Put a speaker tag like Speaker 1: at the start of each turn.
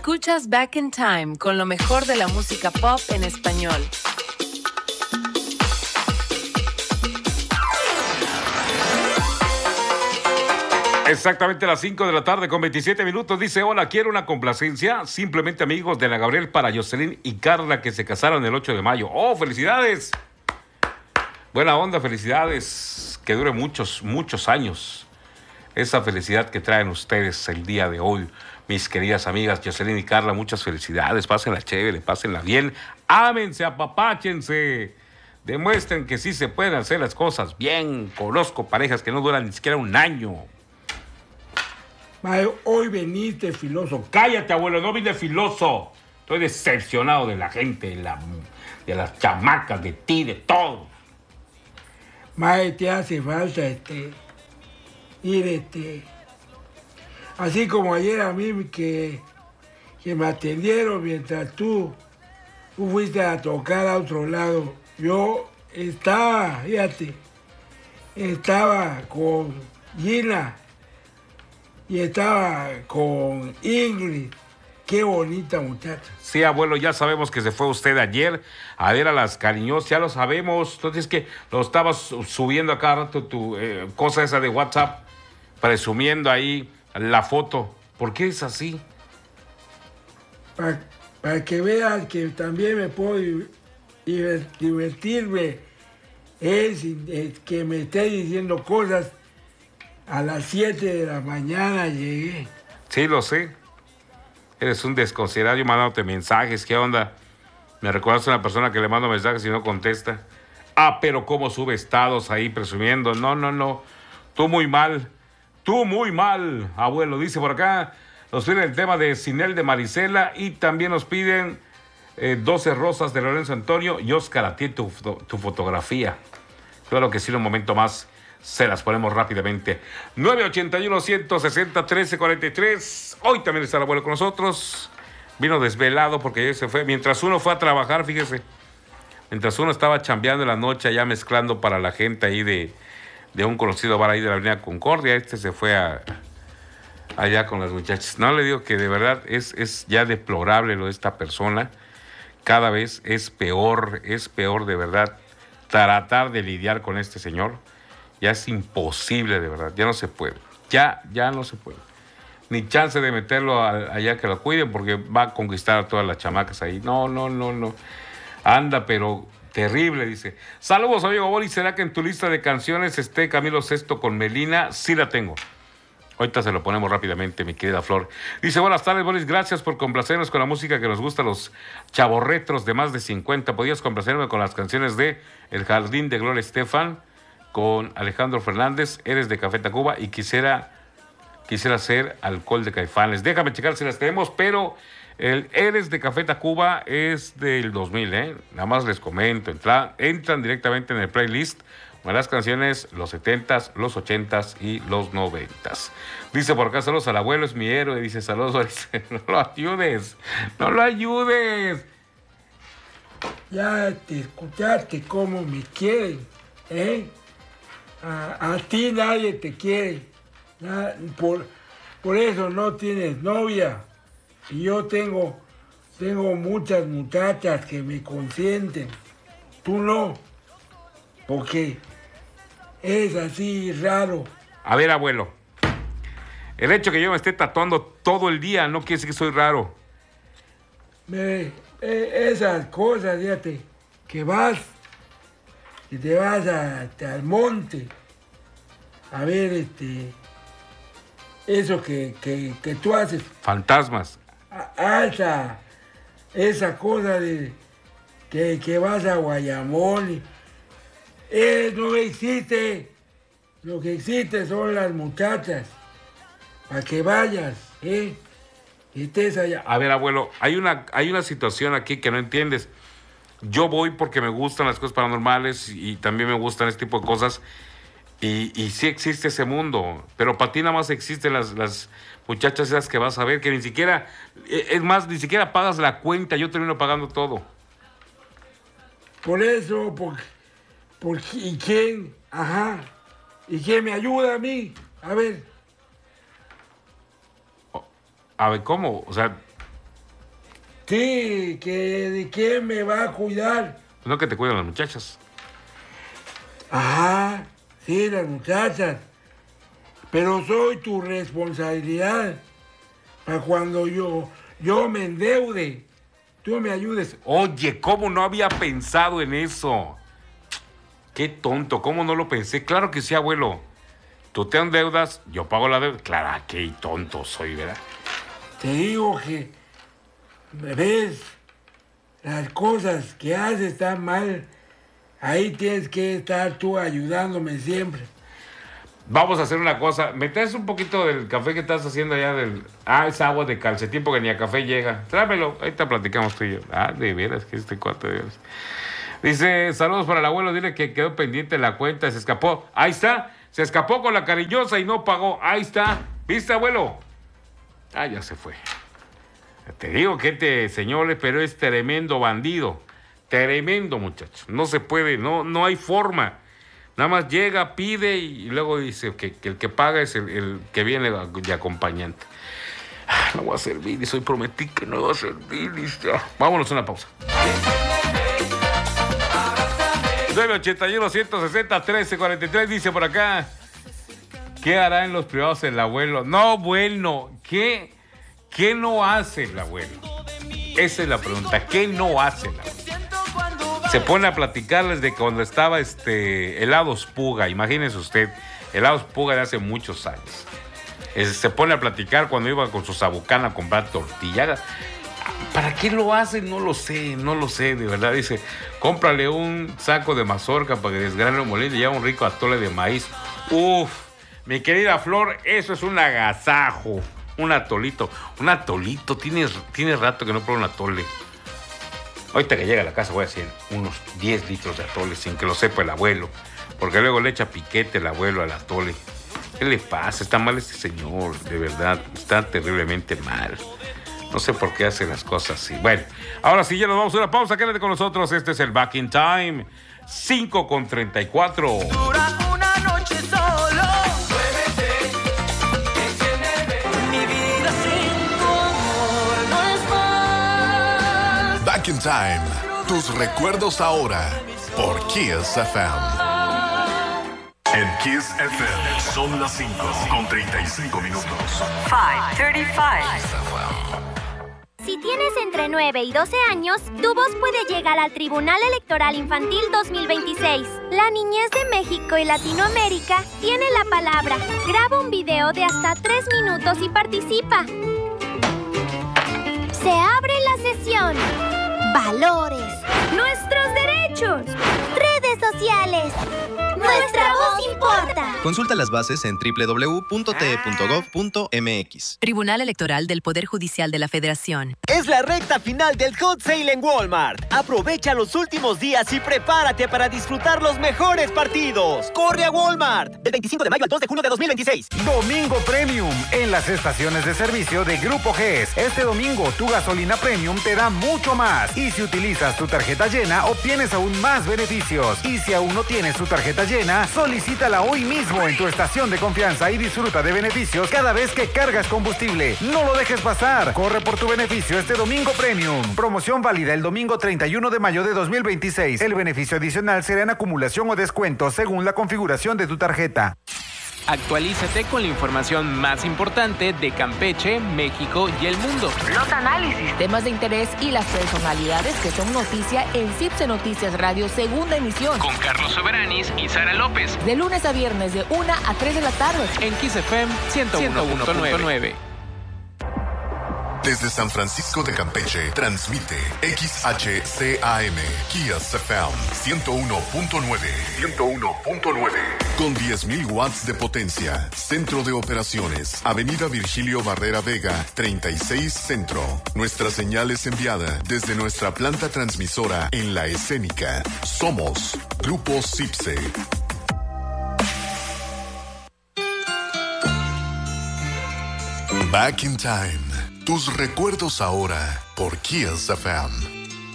Speaker 1: Escuchas Back in Time con lo mejor de la música pop en español.
Speaker 2: Exactamente a las 5 de la tarde con 27 minutos. Dice, hola, quiero una complacencia. Simplemente amigos de la Gabriel para Jocelyn y Carla que se casaron el 8 de mayo. ¡Oh, felicidades! Buena onda, felicidades. Que dure muchos, muchos años. Esa felicidad que traen ustedes el día de hoy. Mis queridas amigas Jocelyn y Carla, muchas felicidades. Pásenla chévere, pásenla bien. Ámense, apapáchense. Demuestren que sí se pueden hacer las cosas bien. Conozco parejas que no duran ni siquiera un año.
Speaker 3: Hoy veniste filoso.
Speaker 2: Cállate, abuelo, no vine filoso. Estoy decepcionado de la gente, de las chamacas, de ti, de todo.
Speaker 3: Mae, te hace falta ir así como ayer a mí que me atendieron mientras tú fuiste a tocar a otro lado. Yo estaba, fíjate, estaba con Gina y estaba con Ingrid. Qué bonita muchacha.
Speaker 2: Sí, abuelo, ya sabemos que se fue usted ayer a ver a las cariñosas, ya lo sabemos. Entonces que lo estabas subiendo a cada rato tu cosa esa de WhatsApp, presumiendo ahí la foto. ¿Por qué es así?
Speaker 3: Para que veas que también me puedo divertirme. Es que me esté diciendo cosas. A las 7 de la mañana llegué.
Speaker 2: Sí, lo sé. Eres un desconsiderado, yo mandándote mensajes. ¿Qué onda? Me recuerdas a una persona que le mando mensajes y no contesta. Ah, pero cómo sube estados ahí presumiendo. No. Tú muy mal, abuelo. Dice por acá, nos piden el tema de Sinel de Marisela y también nos piden 12 rosas de Lorenzo Antonio y Oscar, a ti tu fotografía. Claro que sí, un momento más. Se las ponemos rápidamente. 981-160-1343. Hoy también está el abuelo con nosotros. Vino desvelado porque ayer se fue. Mientras uno fue a trabajar, fíjese. Mientras uno estaba chambeando en la noche, allá mezclando para la gente ahí de un conocido bar ahí de la Avenida Concordia. Se fue allá con las muchachas. No, le digo que de verdad es ya deplorable lo de esta persona. Cada vez es peor de verdad tratar de lidiar con este señor. Ya es imposible, de verdad. Ya no se puede. Ya no se puede. Ni chance de meterlo allá que lo cuiden porque va a conquistar a todas las chamacas ahí. No. Anda, pero terrible, dice. Saludos, amigo Boli. ¿Será que en tu lista de canciones esté Camilo Sesto con Melina? Sí la tengo. Ahorita se lo ponemos rápidamente, mi querida Flor. Dice, buenas tardes, Boris. Gracias por complacernos con la música que nos gusta a los chavorretros de más de 50. ¿Podías complacerme con las canciones de El Jardín de Gloria Estefan? Con Alejandro Fernández, Eres de Café Tacuba y quisiera hacer Alcohol de Caifanes. Déjame checar si las tenemos, pero el Eres de Café Tacuba es del 2000, Nada más les comento, entran directamente en el playlist de las canciones los 70s, los 80s y los 90s. Dice por acá, saludos al abuelo, es mi héroe. Dice, saludos, no lo ayudes.
Speaker 3: Ya te escuchaste cómo me quieren, A ti nadie te quiere. Por eso no tienes novia. Y yo tengo muchas muchachas que me consienten. Tú no. Porque es así raro.
Speaker 2: A ver, abuelo. El hecho que yo me esté tatuando todo el día no quiere decir que soy raro.
Speaker 3: Esas cosas, fíjate, que vas y te vas al monte a ver eso que tú haces.
Speaker 2: Fantasmas.
Speaker 3: Esa cosa de que vas a Guayamón. No existe. Lo que existe son las muchachas. Para que vayas, y estés allá.
Speaker 2: A ver, abuelo, hay una situación aquí que no entiendes. Yo voy porque me gustan las cosas paranormales y también me gustan este tipo de cosas. Y sí existe ese mundo, pero para ti nada más existen las muchachas esas que vas a ver, que ni siquiera, es más, ni siquiera pagas la cuenta, yo termino pagando todo.
Speaker 3: Por eso, ¿y quién? Ajá. ¿Y quién me ayuda a mí? A ver.
Speaker 2: A ver, ¿cómo? O sea,
Speaker 3: Sí, que de quién me va a cuidar.
Speaker 2: No, que te cuidan las muchachas.
Speaker 3: Ajá, sí, las muchachas. Pero soy tu responsabilidad. Para cuando yo me endeude, tú me ayudes.
Speaker 2: Oye, ¿cómo no había pensado en eso? Qué tonto, ¿cómo no lo pensé? Claro que sí, abuelo. Tú te endeudas, yo pago la deuda. Claro, qué tonto soy, ¿verdad?
Speaker 3: Te digo que, ves, las cosas que haces están mal. Ahí tienes que estar tú ayudándome siempre.
Speaker 2: Vamos a hacer una cosa. ¿Me traes un poquito del café que estás haciendo allá del... es agua de calcetín porque ni a café llega. Tráemelo, ahorita platicamos tú y yo. De veras, que este cuate de veras. Dice, saludos para el abuelo, dile que quedó pendiente la cuenta, se escapó. Ahí está, se escapó con la cariñosa y no pagó. Ahí está, ¿viste, abuelo? Ya se fue. Te digo que este señor, pero es tremendo bandido. Tremendo, muchacho. No se puede, no hay forma. Nada más llega, pide y luego dice que el que paga es el que viene de acompañante. No voy a servir, y soy prometí que no voy a servir. Vámonos a una pausa. 981-160-1343 dice por acá. ¿Qué hará en los privados el abuelo? No, bueno, ¿qué no hace el abuelo? Esa es la pregunta. ¿Qué no hace el abuelo? Se pone a platicarles de cuando estaba Helados Puga. Imagínense usted, Helados Puga de hace muchos años. Se pone a platicar cuando iba con su sabucana a comprar tortilla. ¿Para qué lo hacen? No lo sé, de verdad. Dice, cómprale un saco de mazorca para que desgrane el molino y lleva un rico atole de maíz. Uf, mi querida Flor, eso es un agasajo. Un atolito. Tienes rato que no pruebo un atole. Ahorita que llegue a la casa voy a hacer unos 10 litros de atole sin que lo sepa el abuelo. Porque luego le echa piquete el abuelo al atole. ¿Qué le pasa? Está mal este señor, de verdad. Está terriblemente mal. No sé por qué hace las cosas así. Bueno, ahora sí ya nos vamos a una pausa. Quédate con nosotros. Este es el Back in Time. 5:34.
Speaker 4: Dura una noche solo. Muévete, enciéndeme. Mi vida sin tu amor no es más.
Speaker 5: Back in Time. Tus recuerdos ahora. Por Kiss FM. En Kiss FM son las 5:35 minutos.
Speaker 1: 5:35.
Speaker 6: Si tienes entre 9 y 12 años, tu voz puede llegar al Tribunal Electoral Infantil 2026. La niñez de México y Latinoamérica tiene la palabra. Graba un video de hasta 3 minutos y participa. Se abre la sesión. Valores. Nuestros derechos. Redes sociales. Nuestra voz importa.
Speaker 7: Consulta las bases en www.te.gov.mx.
Speaker 1: Tribunal Electoral del Poder Judicial de la Federación.
Speaker 8: Es la recta final del Hot Sale en Walmart. Aprovecha los últimos días y prepárate para disfrutar los mejores partidos. ¡Corre a Walmart! Del 25 de mayo al 2 de junio de 2026.
Speaker 9: Domingo Premium en las estaciones de servicio de Grupo GES. Este domingo tu gasolina Premium te da mucho más. Y si utilizas tu tarjeta llena, obtienes aún más beneficios. Y si aún no tienes tu tarjeta llena, solicítala hoy mismo en tu estación de confianza y disfruta de beneficios cada vez que cargas combustible. No lo dejes pasar. Corre por tu beneficio este Domingo Premium. Promoción válida el domingo 31 de mayo de 2026. El beneficio adicional será en acumulación o descuento según la configuración de tu tarjeta.
Speaker 10: Actualízate con la información más importante de Campeche, México y el mundo.
Speaker 1: Los análisis, temas de interés y las personalidades que son noticia en CIPSE Noticias Radio, segunda emisión.
Speaker 10: Con Carlos Soberanis y Sara López.
Speaker 1: De lunes a viernes de 1 a 3 de la tarde.
Speaker 10: En Kiss FM 101.9.
Speaker 5: Desde San Francisco de Campeche, transmite XHCAM, Kiss FM 101.9. 101.9. Con 10.000 watts de potencia. Centro de operaciones. Avenida Virgilio Barrera Vega, 36 Centro. Nuestra señal es enviada desde nuestra planta transmisora en La Escénica. Somos Grupo CIPSE. Back in Time. Tus recuerdos ahora por Kiss FM.